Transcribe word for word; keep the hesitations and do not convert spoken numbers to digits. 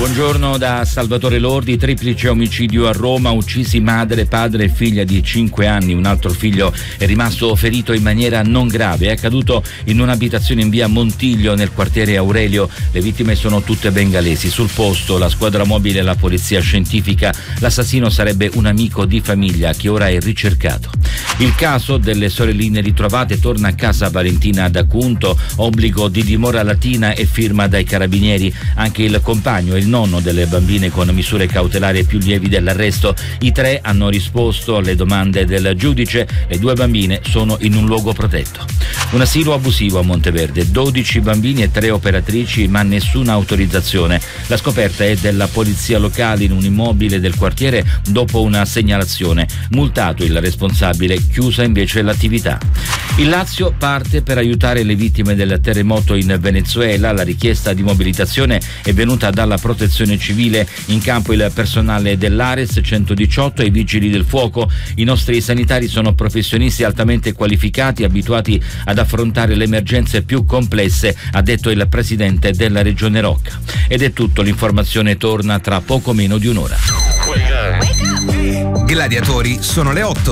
Buongiorno da Salvatore Lordi. Triplice omicidio a Roma, uccisi madre, padre e figlia di cinque anni. Un altro figlio è rimasto ferito in maniera non grave. È accaduto in un'abitazione in via Montiglio nel quartiere Aurelio. Le vittime sono tutte bengalesi. Sul posto la squadra mobile e la polizia scientifica. L'assassino sarebbe un amico di famiglia che ora è ricercato. Il caso delle sorelline ritrovate torna a casa Valentina da Cunto, obbligo di dimora latina e firma dai carabinieri. Anche il compagno e il nonno delle bambine con misure cautelari più lievi dell'arresto. I tre hanno risposto alle domande del giudice. Le due bambine sono in un luogo protetto. Un asilo abusivo a Monteverde, dodici bambini e tre operatrici ma nessuna autorizzazione. La scoperta è della polizia locale in un immobile del quartiere dopo una segnalazione. Multato il responsabile, chiusa invece l'attività. Il Lazio parte per aiutare le vittime del terremoto in Venezuela. La richiesta di mobilitazione è venuta dalla protezione civile. In campo il personale dell'Ares centodiciotto e i vigili del fuoco. I nostri sanitari sono professionisti altamente qualificati, abituati ad affrontare le emergenze più complesse, ha detto il presidente della regione Rocca. Ed è tutto, l'informazione torna tra poco meno di un'ora. Gladiatori, sono le otto.